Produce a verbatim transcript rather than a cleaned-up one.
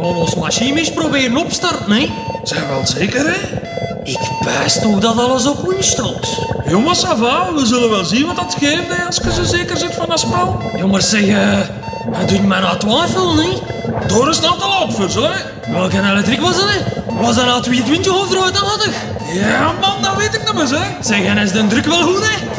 gaan ons machine eens proberen opstarten, hè? Zijn wel zeker, hè? Ik pijs toch dat alles op win staat. Jongens, ça va. We zullen wel zien wat dat geeft, hè, als je zo zeker zit van dat spel. Jongens, zeg, uh, het doet mij nou twijfelen, hè? Door is nou te laat voor zo, hè? Welke elektriek was dat, hè? Was dat nou tweeëntwintig of eruit aardig? Ja, man, dat weet ik nog eens, hè? Zeg, en is de druk wel goed, hè?